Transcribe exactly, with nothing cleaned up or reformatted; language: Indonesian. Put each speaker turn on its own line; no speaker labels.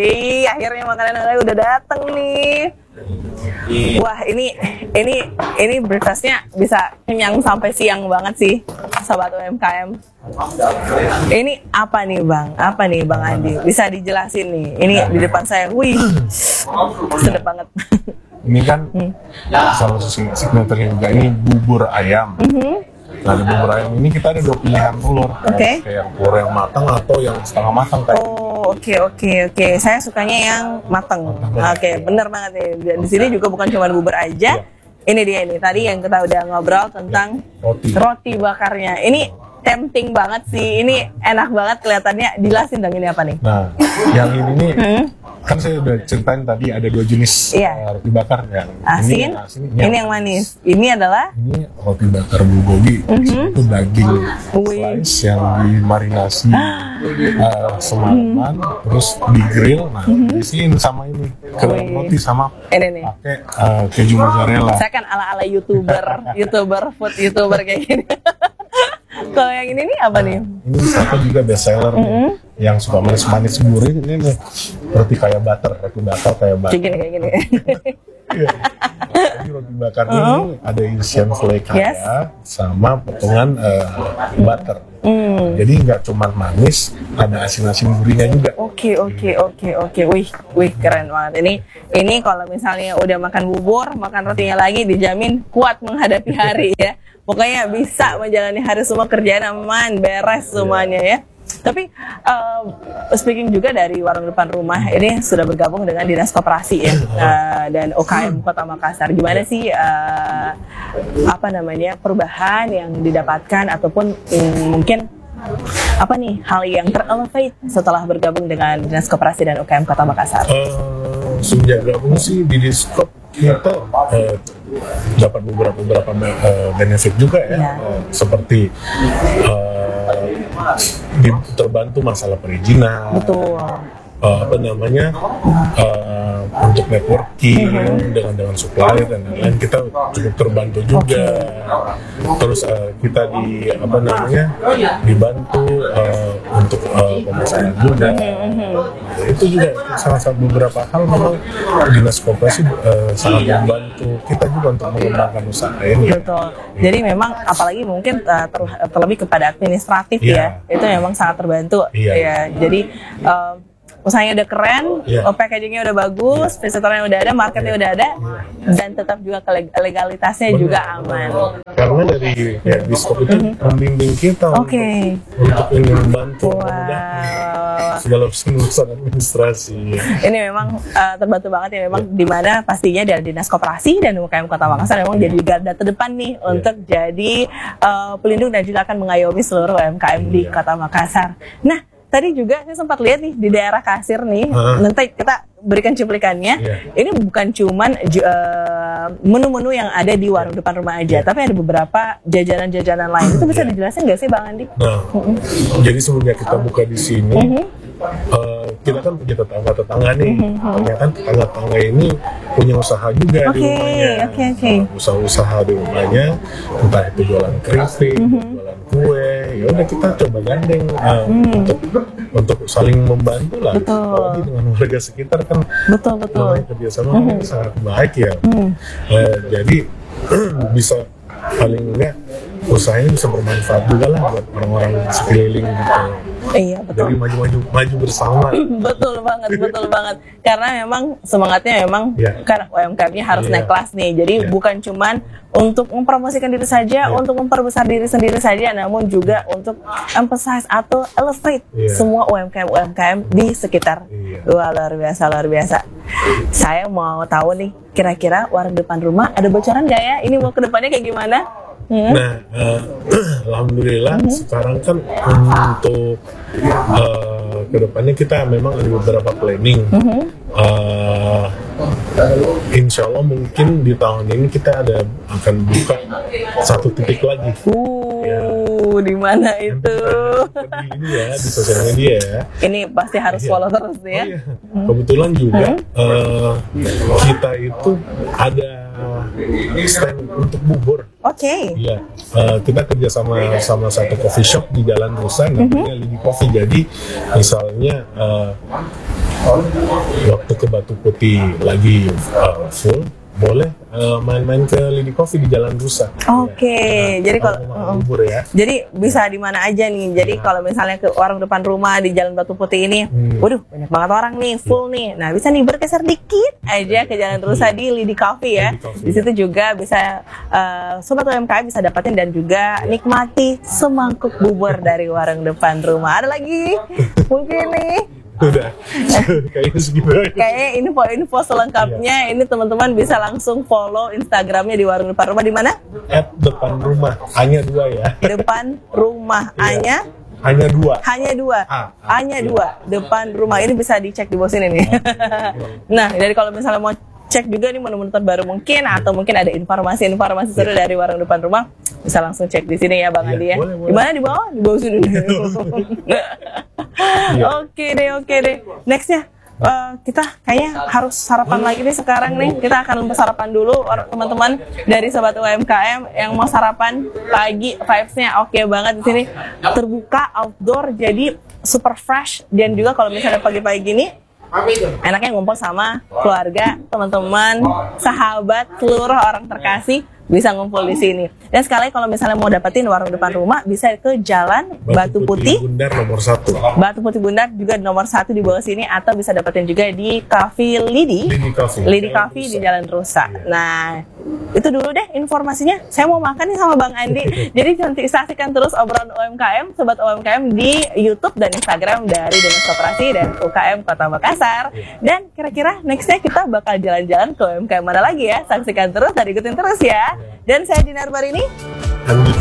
Wih, akhirnya makanan yang udah dateng nih. Wah, ini ini ini breakfastnya bisa kenyang sampai siang banget sih, sobat U M K M. Ini apa nih Bang? Apa nih Bang Andi? Bisa dijelasin nih? Ini di depan saya, wih, sedap banget.
Ini kan hmm. salah satu signature juga, ini bubur ayam. Mm-hmm. Nah di bubur ayam ini kita ada dua pilihan telur,
okay.
kayak telur yang matang atau yang setengah matang kayak.
Oh oke okay, oke okay, oke, okay. Saya sukanya yang matang. Oke okay, bener banget nih. Dan di sini juga bukan cuma bubur aja. Ya. Ini dia nih tadi yang kita udah ngobrol tentang ya. roti. roti bakarnya. Ini tempting banget sih. Ini enak banget kelihatannya. Jelasin dong ini apa nih?
Nah yang ini nih. Hmm? Kan saya udah ceritain tadi ada dua jenis iya. uh, roti bakar yang
asin, ini, yang asin, ini, ini yang manis. Ini adalah
ini roti bakar bulgogi. Mm-hmm. Itu daging
Wih.
slice yang dimarinasi uh, semalaman, mm-hmm. terus di grill. Nah, mm-hmm. diisiin sama ini krim roti sama
ini nih.
Pakai uh, keju mozzarella.
Saya kan ala-ala youtuber, youtuber food youtuber kayak gini. Kalau yang ini nih apa nih?
Ini satu juga best seller mm-hmm. nih, yang suka manis-manis gurih. Ini nih roti kayak butter, roti bakar kayak butter.
Kayak gini, kayak gini.
Iya. Jadi roti bakar uh-huh. ini ada isian flake kaya yes. sama potongan uh, butter. Mm. Jadi nggak cuma manis, ada asin-asin gurihnya juga.
Oke oke oke oke, wih wih keren banget. Ini ini kalau misalnya udah makan bubur, makan rotinya lagi dijamin kuat menghadapi hari ya. Pokoknya bisa menjalani hari semua, kerjaan aman, beres semuanya ya. Tapi uh, speaking juga dari warung depan rumah, ini sudah bergabung dengan Dinas Koperasi ya uh, dan U K M Kota Makassar. Gimana sih uh, apa namanya perubahan yang didapatkan ataupun um, mungkin apa nih hal yang terelevate setelah bergabung dengan Dinas Koperasi dan U K M Kota Makassar?
Uh, sejak gabung sih di Diskop kita uh, dapat beberapa beberapa uh, benefit juga ya, ya. Uh, seperti uh, di, terbantu masalah perizinan.
Betul.
Uh, apa namanya uh, untuk networking mm-hmm. dengan dengan supplier dan lain-lain, kita cukup terbantu juga. Okay. Terus uh, kita di apa namanya dibantu uh, untuk uh, pemasaran juga. Mm-hmm. Itu juga salah satu beberapa hal memang Dinas Koperasi uh, sangat membantu kita juga untuk mengembangkan usaha ini.
Betul. Jadi memang apalagi mungkin uh, ter- terlebih kepada administratif yeah. ya, itu memang sangat terbantu. Yeah. Ya. Jadi uh, usahanya udah keren, yeah. packagingnya udah bagus, yeah. visitornya udah ada, marketnya yeah. udah ada, yeah. dan tetap juga legalitasnya Benar. juga aman.
Karena dari ya, Diskop itu mm-hmm. membimbing kita
okay.
untuk, untuk ini membantu
wow.
segala urusan administrasi.
Ini memang uh, terbantu banget ya, memang yeah. di mana pastinya dari Dinas Koperasi dan U K M Kota Makassar memang yeah. jadi garda terdepan nih yeah. untuk jadi uh, pelindung dan juga akan mengayomi seluruh U M K M yeah. di Kota Makassar. Nah, tadi juga saya sempat lihat nih di daerah Kasir nih, uh-huh. nanti kita berikan cuplikannya. Yeah. Ini bukan cuman uh, menu-menu yang ada di warung yeah. depan rumah aja, yeah. tapi ada beberapa jajanan-jajanan lain. Itu bisa yeah. dijelasin nggak sih Bang Andi?
Nah, uh-huh. jadi semenjak kita buka di sini, uh-huh. uh, kita kan punya tetangga-tetangga nih. Uh-huh. Ternyata tetangga-tetangga ini punya usaha juga okay. di rumahnya.
Okay, okay.
Uh, usaha-usaha di rumahnya, entah itu jualan keripik, uh-huh. jualan kue. Ya udah kita coba gandeng uh, hmm. untuk untuk saling membantu lah.
Betul.
Apalagi dengan warga sekitar kan.
Betul betul.
Kerjasama hmm. sangat baik ya. Hmm. Uh, jadi bisa paling enggak usahanya bisa bermanfaat juga lah buat orang-orang sekeliling gitu.
Iya betul.
Jadi maju-maju maju bersama.
Betul banget, betul banget. Karena memang semangatnya memang yeah. karena U M K M-nya harus yeah. naik kelas nih. Jadi yeah. bukan cuman untuk mempromosikan diri saja, yeah. untuk memperbesar diri sendiri saja, namun juga untuk emphasize atau elevate yeah. semua U M K M U M K M di sekitar. Yeah. Wah luar biasa, luar biasa. Saya mau tahu nih, kira-kira warung depan rumah ada bocoran nggak ya? Ini mau ke depannya kayak gimana? Hmm.
Nah, uh, alhamdulillah hmm. sekarang kan untuk uh, kedepannya kita memang ada beberapa planning. Hmm. Uh, Insya Allah mungkin di tahun ini kita ada akan buka satu titik lagi.
Uh, ya. Di mana itu?
Di ini ya, di sosial media ya.
Ini pasti harus follow ya. terus ya. Oh, iya. Kebetulan juga hmm. uh, kita itu ada stand untuk bubur. Oke. Okay.
Iya, uh, kita kerja sama sama satu coffee shop di Jalan Rusa, namanya mm-hmm. Lidi Coffee. Jadi misalnya uh, waktu ke Batu Putih lagi uh, full, boleh uh, main-main ke Lidi Coffee di Jalan Rusa.
Oke, okay.
Ya.
Jadi
Nah,
kalau
mau bubur ya.
Jadi bisa di mana aja nih. Jadi
Ya.
kalau misalnya ke warung depan rumah di Jalan Batu Putih ini,
Hmm.
waduh banyak banget orang nih, full nih. Nah bisa nih bergeser dikit aja ke Jalan Rusa di Lidi Coffee ya.
Lidi Coffee,
Di situ juga bisa uh, sobat U M K M bisa dapatin dan juga nikmati semangkuk bubur dari warung depan rumah. Ada lagi mungkin nih.
Udah, kayaknya segitu aja.
Kayaknya ini info selengkapnya. Ini teman-teman bisa langsung follow Instagramnya di warung depan rumah di mana?
At depan rumah, hanya dua ya.
Depan rumah
Iya.
hanya
Hanya dua.
hanya dua,
Ah, ah,
hanya
iya.
dua depan rumah. Ini bisa dicek di bawah sini nih. Nah, jadi kalau misalnya mau cek juga nih menu-menu terbaru mungkin atau mungkin ada informasi-informasi seru dari warung depan rumah, bisa langsung cek di sini ya Bang
Iya,
Andi ya.
boleh, boleh.
Di mana di bawah? Di bawah sini.
Iya.
Oke deh, oke deh. Nextnya. eh, kita kayaknya harus sarapan lagi nih sekarang nih. Kita akan sarapan dulu or- teman-teman dari sobat U M K M yang mau sarapan pagi. Vibes-nya oke banget di sini. Terbuka, outdoor, jadi super fresh. Dan juga kalau misalnya pagi-pagi gini, enaknya ngumpul sama keluarga, teman-teman, sahabat, seluruh orang terkasih bisa ngumpul di sini. Dan sekali kalau misalnya mau dapetin warung depan rumah, bisa ke Jalan Batu Putih.
Bundar nomor satu.
Batu Putih Bundar juga nomor satu di bawah sini, atau bisa dapetin juga di Cafe Lidi.
Lidi Coffee.
Lidi
Jalan
Coffee di
Rusa.
Jalan Rusa. Nah, itu dulu deh informasinya. Saya mau makan nih sama Bang Andi. Jadi nanti saksikan terus obrolan U M K M, sobat U M K M di YouTube dan Instagram dari Dinas Koperasi dan U K M Kota Makassar. Dan kira-kira nextnya kita bakal jalan-jalan ke U M K M mana lagi ya? Saksikan terus dan ikutin terus ya. Dan saya Dinar Barini.
Andi